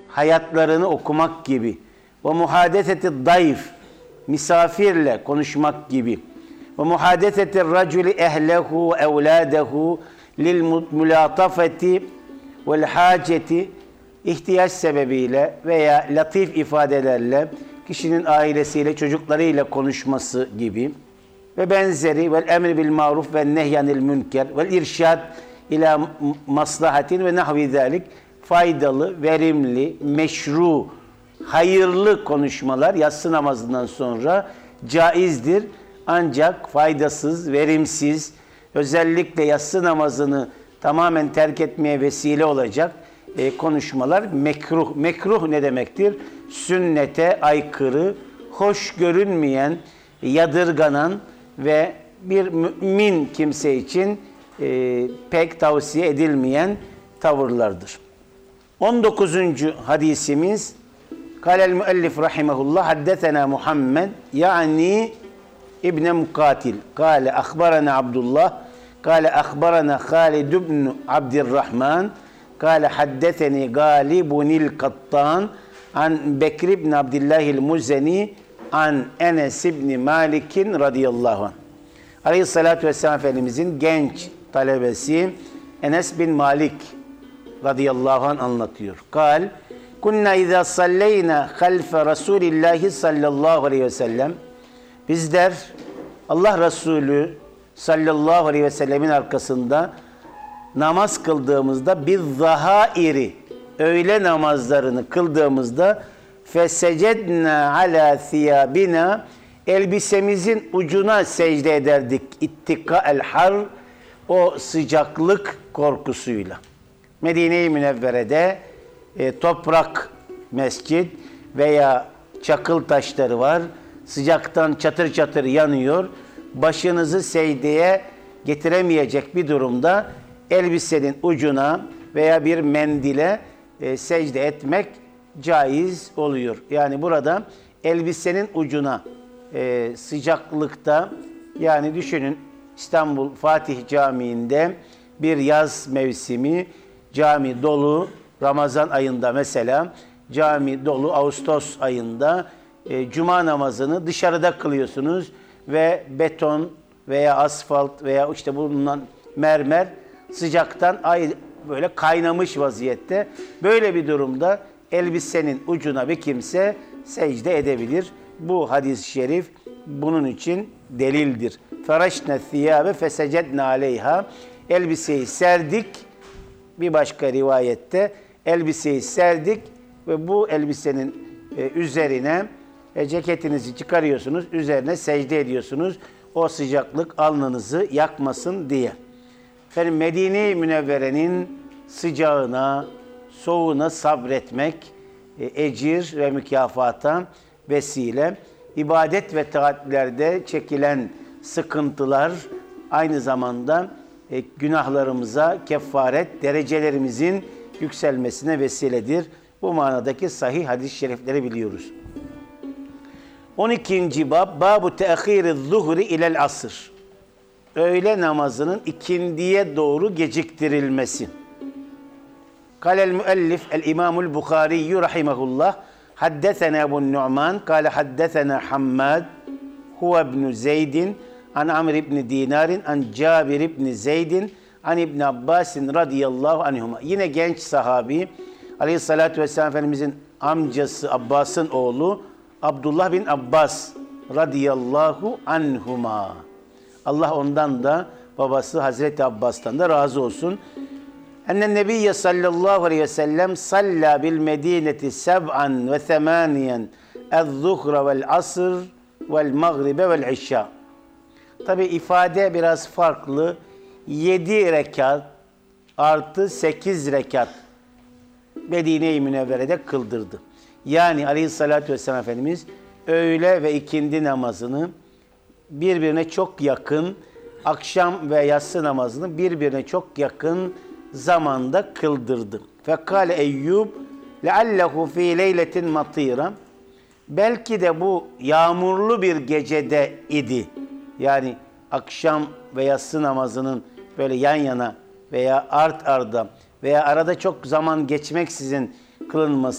hayatlarını okumak gibi. Ve muhadeseti dayf, misafirle konuşmak gibi. Ve muhadeseti raculi ehlehu ve evladehu lil mulatafeti vel haceti, ihtiyaç sebebiyle veya latif ifadelerle kişinin ailesiyle, çocuklarıyla konuşması gibi ve benzeri. Vel emri bil maruf ve nehyanil münker vel irşad ila maslahatin ve nahvi zalik, faydalı, verimli, meşru, hayırlı konuşmalar yatsı namazından sonra caizdir. Ancak faydasız, verimsiz, özellikle yatsı namazını tamamen terk etmeye vesile olacak konuşmalar mekruh. Mekruh ne demektir? Sünnete aykırı, hoş görünmeyen, yadırganan ve bir mümin kimse için pek tavsiye edilmeyen tavırlardır. 19. hadisimiz: Kâlel müellif rahimehullah haddesena Muhammed yani İbn Mukatil kâle akhbarana Abdullah kâle akhbarana Halid ibn Abdurrahman kâle haddeseni Galibunil Kattan an Bekir ibn Abdillahil Muzeni an Enes ibn Malik'in radıyallahu anh. Aleyhissalatü vesselam Efendimizin genç talebesi Enes bin Malik radıyallahu anh anlatıyor. Kal, kunna izâ salleyna halfe Resulillahi sallallahu aleyhi ve sellem. Bizler Allah Resulü sallallahu aleyhi ve sellemin arkasında namaz kıldığımızda bizzahâiri, öğle namazlarını kıldığımızda fesecedna ala thiyabina, elbisemizin ucuna secde ederdik. İttika el har, o sıcaklık korkusuyla. Medine-i Münevvere'de toprak mescit veya çakıl taşları var. Sıcaktan çatır çatır yanıyor. Başınızı secdeye getiremeyecek bir durumda elbisenin ucuna veya bir mendile secde etmek caiz oluyor. Yani burada elbisenin ucuna sıcaklıkta, yani düşünün İstanbul Fatih Camii'nde bir yaz mevsimi, cami dolu, Ramazan ayında mesela cami dolu, Ağustos ayında cuma namazını dışarıda kılıyorsunuz ve beton veya asfalt veya işte bulunan mermer sıcaktan böyle kaynamış vaziyette. Böyle bir durumda elbisenin ucuna bir kimse secde edebilir. Bu hadis-i şerif bunun için delildir. Feraşne thiyâbe fesecedne aleyha. Elbiseyi serdik. Bir başka rivayette elbiseyi serdik ve bu elbisenin üzerine ceketinizi çıkarıyorsunuz, üzerine secde ediyorsunuz. O sıcaklık alnınızı yakmasın diye. Efendim, Medine-i Münevvere'nin sıcağına, soğuğuna sabretmek ecir ve mükafata vesile. İbadet ve taatlerde çekilen sıkıntılar aynı zamanda günahlarımıza kefaret, derecelerimizin yükselmesine vesiledir. Bu manadaki sahih hadis-i şerifleri biliyoruz. 12. bab, Bab-ı te'khîr-i zuhri ilel asr. Öğle namazının ikindiye doğru geciktirilmesi. Kâlel müellif el-İmamul Bukhari rahimehullah haddesena Ebu Nu'man kâle haddesena Hammad huve ibn Zeydin an Amr ibn Dinarin an Cabir ibn Zeydin an İbn Abbasin radıyallahu anhuma. Yine genç sahabi, Aleyhissalatü vesselam Efendimizin amcası Abbas'ın oğlu Abdullah bin Abbas radıyallahu anhuma. Allah ondan da, babası Hazreti Abbas'tan da razı olsun. Ennen Nebiyye sallallahu aleyhi ve sellem salla bil medineti seb'an ve themaniyen el-zuhra vel asr vel magribe vel işşa. Tabi ifade biraz farklı. 7 rekat artı 8 rekat Medine-i Münevvere'de kıldırdı. Yani Aleyhissalatü vesselam Efendimiz öğle ve ikindi namazını birbirine çok yakın, akşam ve yatsı namazını birbirine çok yakın zamanda kıldırdı. Fekale Eyyub leallehu fi leyletin matira. Belki de bu yağmurlu bir gecede idi. Yani akşam ve yatsı namazının böyle yan yana veya art arda veya arada çok zaman geçmeksizin kılınması